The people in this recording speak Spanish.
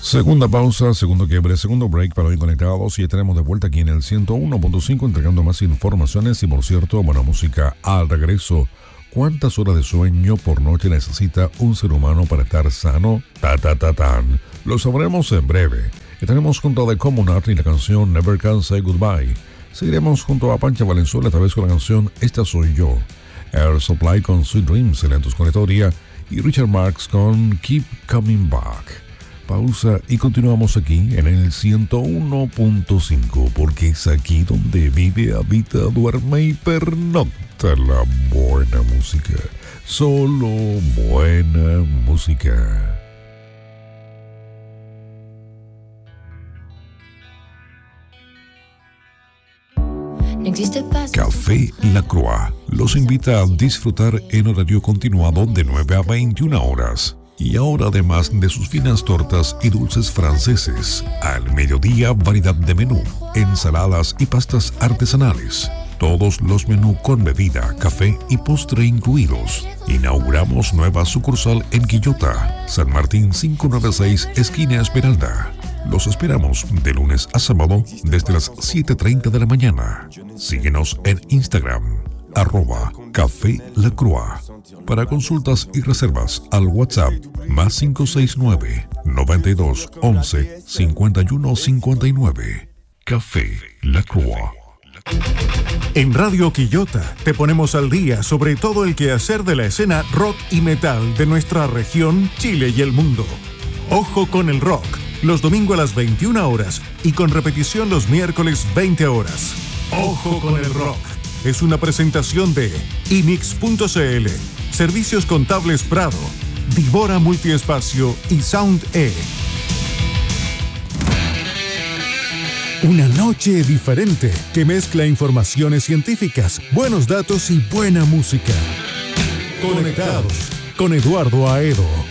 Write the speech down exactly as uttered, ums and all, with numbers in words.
Segunda pausa, segundo quiebre, segundo break para hoy conectados y estaremos de vuelta aquí en el ciento uno punto cinco entregando más informaciones y, por cierto, buena música al regreso. ¿Cuántas horas de sueño por noche necesita un ser humano para estar sano? Ta ta ta tan. Lo sabremos en breve. Estaremos junto a The Communard y la canción Never Can Say Goodbye. Seguiremos junto a Pancha Valenzuela, esta vez con la canción Esta Soy Yo. Air Supply con Sweet Dreams, Lentos con Historia, y Richard Marx con Keep Coming Back. Pausa y continuamos aquí en el ciento uno punto cinco, porque es aquí donde vive, habita, duerme y pernocta la buena música. Solo buena música. Café La Croix los invita a disfrutar en horario continuado de nueve a veintiuna horas. Y ahora, además de sus finas tortas y dulces franceses, al mediodía variedad de menú, ensaladas y pastas artesanales. Todos los menús con bebida, café y postre incluidos. Inauguramos nueva sucursal en Quillota, San Martín quinientos noventa y seis, esquina Esmeralda. Los esperamos de lunes a sábado desde las siete y treinta de la mañana. Síguenos en Instagram, arroba Café La Croix. Para consultas y reservas al WhatsApp más cinco seis nueve, noventa y dos, once, cincuenta y uno cincuenta y nueve. Café La Croix. En Radio Quillota te ponemos al día sobre todo el quehacer de la escena rock y metal de nuestra región, Chile y el mundo. Ojo con el rock, los domingos a las veintiuna horas y con repetición los miércoles veinte horas. Ojo con el rock. Es una presentación de I M I X punto C L, Servicios Contables Prado, Divora Multiespacio y Sound E. Una noche diferente que mezcla informaciones científicas, buenos datos y buena música. Conectados con Eduardo Aedo.